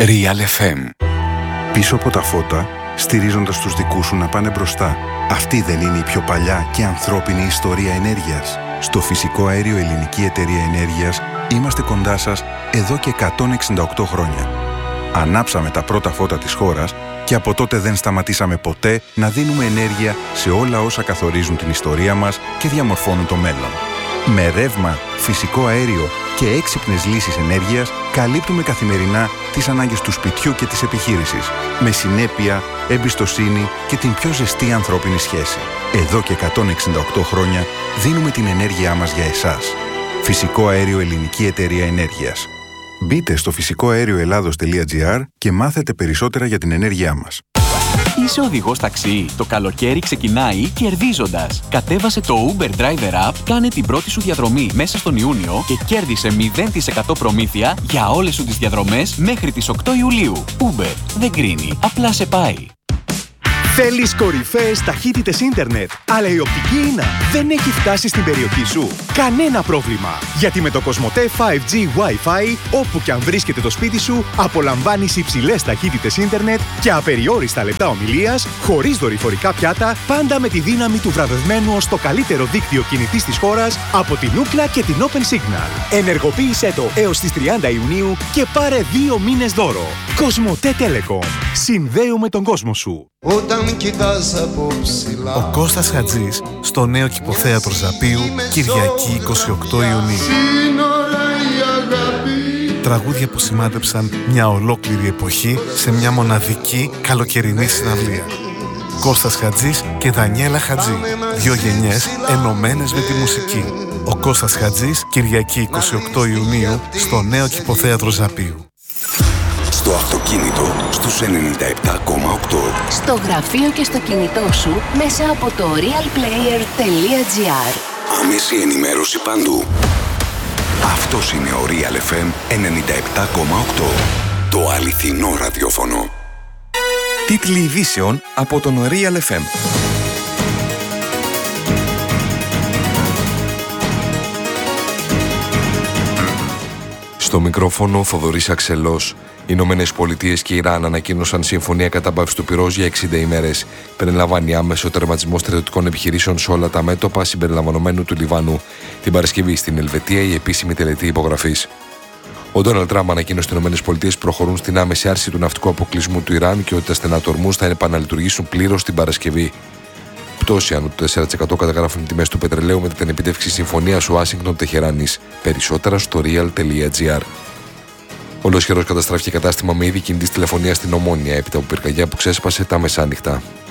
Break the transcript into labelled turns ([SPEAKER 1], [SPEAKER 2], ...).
[SPEAKER 1] Real FM.
[SPEAKER 2] Πίσω από τα φώτα, στηρίζοντας τους δικούς σου να πάνε μπροστά. Αυτή δεν είναι η πιο παλιά και ανθρώπινη ιστορία ενέργειας? Στο Φυσικό Αέριο Ελληνική Εταιρεία Ενέργειας είμαστε κοντά σας εδώ και 168 χρόνια. Ανάψαμε τα πρώτα φώτα της χώρας και από τότε δεν σταματήσαμε ποτέ να δίνουμε ενέργεια σε όλα όσα καθορίζουν την ιστορία μας και διαμορφώνουν το μέλλον. Με ρεύμα, φυσικό αέριο και έξυπνες λύσεις ενέργειας καλύπτουμε καθημερινά τις ανάγκες του σπιτιού και της επιχείρησης, με συνέπεια, εμπιστοσύνη και την πιο ζεστή ανθρώπινη σχέση. Εδώ και 168 χρόνια δίνουμε την ενέργειά μας για εσάς. Φυσικό Αέριο Ελληνική Εταιρεία Ενέργειας. Μπείτε στο φυσικοαερioελλάδος.gr και μάθετε περισσότερα για την ενέργειά μας.
[SPEAKER 3] Είσαι οδηγός ταξί? Το καλοκαίρι ξεκινάει κερδίζοντας. Κατέβασε το Uber Driver App, κάνε την πρώτη σου διαδρομή μέσα στον Ιούνιο και κέρδισε 0% προμήθεια για όλες σου τις διαδρομές μέχρι τις 8 Ιουλίου. Uber δεν κρίνει, απλά σε πάει.
[SPEAKER 4] Θέλεις κορυφαίες ταχύτητες ίντερνετ, αλλά η οπτική ίνα δεν έχει φτάσει στην περιοχή σου? Κανένα πρόβλημα! Γιατί με το Κοσμοτέ 5G Wi-Fi, όπου και αν βρίσκεται το σπίτι σου, απολαμβάνεις υψηλές ταχύτητες ίντερνετ και απεριόριστα λεπτά ομιλίας, χωρίς δορυφορικά πιάτα, πάντα με τη δύναμη του βραβευμένου ως το καλύτερο δίκτυο κινητής της χώρας από την Ookla και την Open Signal. Ενεργοποίησέ το έως τις 30 Ιουνίου και πάρε 2 μήνες δώρο. Κοσμοτέ Telecom. Συνδέουμε τον κόσμο σου.
[SPEAKER 5] Ο Κώστας Χατζής στο νέο Κηποθέατρο Ζαπίου, Κυριακή 28 Ιουνίου. Τραγούδια που σημάδεψαν μια ολόκληρη εποχή σε μια μοναδική καλοκαιρινή συναυλία. Κώστας Χατζής και Δανιέλα Χατζή. 2 γενιές ενωμένες με τη μουσική. Ο Κώστας Χατζής, Κυριακή 28 Ιουνίου στο νέο Κηποθέατρο Ζαπίου.
[SPEAKER 1] Στο αυτοκίνητο στους 97,8.
[SPEAKER 6] Στο γραφείο και στο κινητό σου μέσα από το realplayer.gr.
[SPEAKER 1] Άμεση ενημέρωση παντού. Αυτός είναι ο Real FM 97,8. Το αληθινό ραδιόφωνο. Τίτλοι ειδήσεων από τον Real FM. Στο μικρόφωνο ο Θοδωρής Αξελός. Οι Ηνωμένες Πολιτείες και Ιράν ανακοίνωσαν συμφωνία κατάπαυσης του πυρός για 60 ημέρες. Περιλαμβάνει άμεσο τερματισμό στρατιωτικών επιχειρήσεων σε όλα τα μέτωπα συμπεριλαμβανομένου του Λιβάνου. Την Παρασκευή στην Ελβετία η επίσημη τελετή υπογραφής. Ο Ντόναλντ Τραμπ ανακοίνωσε ότι οι Ηνωμένες Πολιτείες προχωρούν στην άμεση άρση του ναυτικού αποκλεισμού του Ιράν και ότι τα στενά του Ορμούζ θα επαναλειτουργήσουν πλήρως την Παρασκευή. Πτώση άνω του 4% καταγράφουν οι τιμές του πετρελαίου μετά την επίτευξη συμφωνίας Ουάσιγκτον-Τεχεράνης. Περισσότερα στο real.gr. Ολοσχερός καταστράφηκε κατάστημα με είδη κινητής τηλεφωνίας στην Ομόνια έπειτα από πυρκαγιά που ξέσπασε τα μεσάνυχτα.